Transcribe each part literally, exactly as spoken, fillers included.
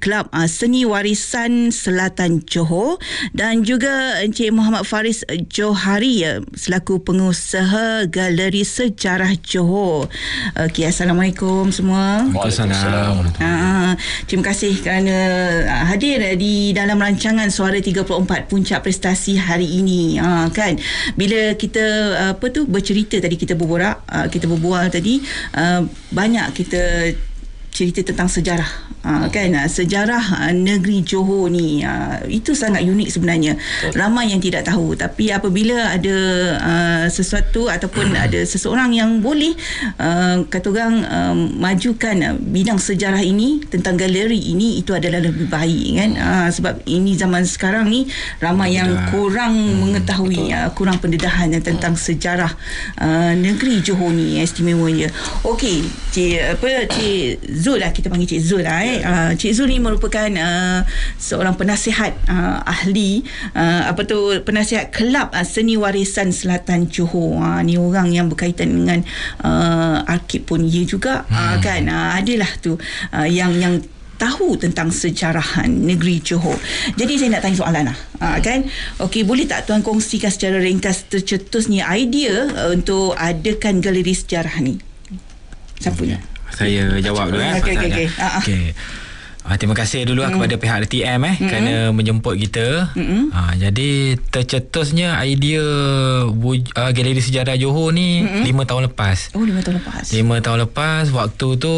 Kelab uh, Seni Warisan Selatan Johor, dan juga Encik Muhammad Faris Johari uh, selaku pengusaha Galeri Sejarah Johor. Okey, Assalamualaikum semua. Waalaikumsalam. Uh, terima kasih kerana uh, hadir di dalam rancangan Suara tiga puluh empat Puncak Prestasi hari ini. Uh, kan bila kita uh, apa tu bercerita tadi, kita berborak, uh, kita berbual tadi, uh, banyak kita cerita tentang sejarah, uh, kan uh, sejarah uh, negeri Johor ni, uh, itu sangat unik sebenarnya. Ramai yang tidak tahu, tapi apabila ada uh, sesuatu ataupun ada seseorang yang boleh uh, kata orang uh, majukan uh, bidang sejarah ini, tentang galeri ini, itu adalah lebih baik kan. Uh, sebab ini zaman sekarang ni ramai yang kurang hmm, mengetahui, uh, kurang pendedahan tentang hmm. sejarah uh, negeri Johor ni istimewanya. Okey, Cik apa Cik Zul lah, kita panggil Cik Zul lah eh. Uh, Cik Zul ni merupakan uh, seorang penasihat uh, ahli uh, apa tu penasihat Kelab uh, Seni Warisan Selatan Johor. Uh, ni orang yang berkaitan dengan uh, arkib pun ia juga, hmm. uh, kan uh, adalah tu uh, yang yang tahu tentang sejarah negeri Johor. Jadi saya nak tanya soalan lah, uh, kan. Okey, boleh tak tuan kongsikan secara ringkas tercetusnya idea uh, untuk adakan galeri sejarah ni? Siapa ni? Saya jawab dulu eh. Okey okey okey. Okey. Ah, terima kasih dulu mm. kepada pihak R T M eh mm-hmm. kerana menjemput kita. Mm-hmm. Ah, jadi tercetusnya idea buj- uh, Galeri Sejarah Johor ni mm-hmm. lima tahun lepas. Oh, lima tahun lepas. lima tahun lepas, waktu tu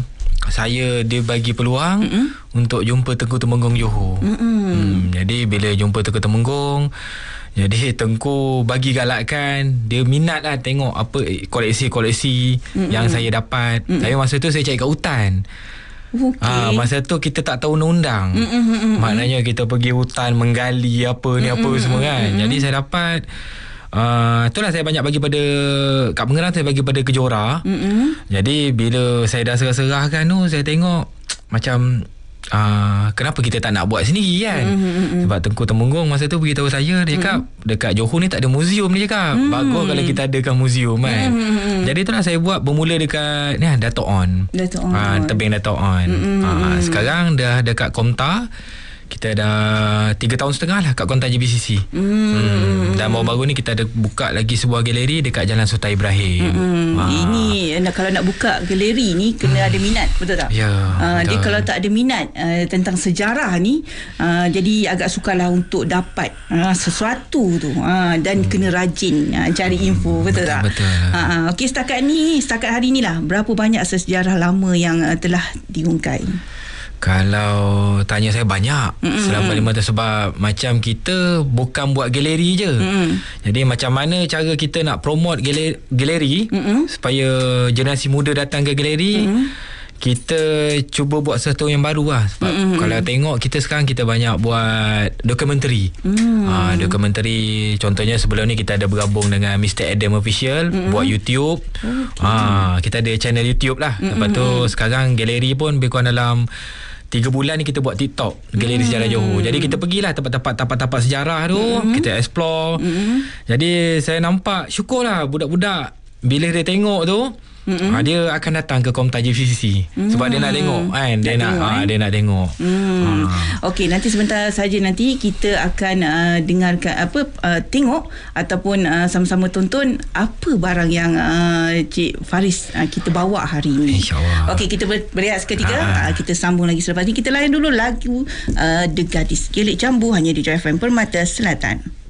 saya dia bagi peluang mm-hmm. untuk jumpa Tengku Temenggung Johor. Mm-hmm. Hmm, jadi bila jumpa Tengku Temenggung, jadi Tengku bagi galakkan, dia minat lah tengok apa koleksi-koleksi mm-hmm. yang saya dapat. Mm-hmm. Tapi masa tu saya cari kat hutan. Okay. Ah, masa tu kita tak tahu undang-undang. Mm-hmm. Maknanya kita pergi hutan menggali apa ni mm-hmm. apa semua kan. Mm-hmm. Jadi saya dapat uh, itulah saya banyak bagi pada kat Pengerang, saya bagi pada Kejora. Mm-hmm. Jadi bila saya dah serah-serah kan tu, saya tengok macam Uh, kenapa kita tak nak buat sendiri kan. Mm-hmm. Sebab Tengku Temenggung masa tu beritahu saya, dia cakap mm-hmm. dekat Johor ni tak ada muzium, dia cakap mm-hmm. bagus kalau kita adakan muzium kan. Mm-hmm. Jadi itulah saya buat bermula dekat ni Dato' On, Dato' On. Uh, tebing Dato' On. Mm-hmm. uh, Sekarang dah dekat Komta. Kita dah tiga tahun setengah lah kat Konta J B C C. Mm. Hmm. Dan baru-baru ni kita ada buka lagi sebuah galeri dekat Jalan Sultan Ibrahim. Mm. Ha. Ini kalau nak buka galeri ni kena hmm. ada minat, betul tak? Ya. Uh, dia kalau tak ada minat uh, tentang sejarah ni, uh, jadi agak sukarlah untuk dapat uh, sesuatu tu. Uh, dan hmm. kena rajin uh, cari info, betul, betul tak? Betul. Uh, Okey, setakat ni, setakat hari ni lah, berapa banyak sejarah lama yang uh, telah diungkai? Kalau tanya saya banyak mm-hmm. selama lima tahun, sebab macam kita bukan buat galeri je. Mm-hmm. Jadi macam mana cara kita nak promote galeri, galeri mm-hmm. supaya generasi muda datang ke galeri, mm-hmm. kita cuba buat sesuatu yang baru lah. Sebab mm-hmm. kalau tengok kita sekarang kita banyak buat dokumentari. Mm. Ha, dokumentari contohnya sebelum ni kita ada bergabung dengan Mister Adam Official, mm-hmm. buat YouTube. Okay. Ha, kita ada channel YouTube lah. Mm-hmm. Lepas tu sekarang galeri pun lebih kurang dalam tiga bulan ni kita buat TikTok Galeri hmm. Sejarah Johor. Jadi kita pergilah tempat-tempat tapak-tapak sejarah tu, hmm. kita explore. Hmm. Jadi saya nampak syukurlah budak-budak bila dia tengok tu, hmm. ha, dia akan datang ke Komta J B C C hmm. sebab dia nak tengok kan, dia nak, nak tengok, ha, eh? dia nak tengok. Hmm. Ha. Okey, nanti sebentar saja nanti kita akan uh, dengarkan apa uh, tengok ataupun uh, sama-sama tonton apa barang yang uh, Cik Faris uh, kita bawa hari ini. InsyaAllah. Okey, kita ber- berehat seketika. Ha. Uh, kita sambung lagi selepas ni. Kita layan dulu lagu uh, The Gadis Gelik Jambu hanya di J F M Permata Selatan.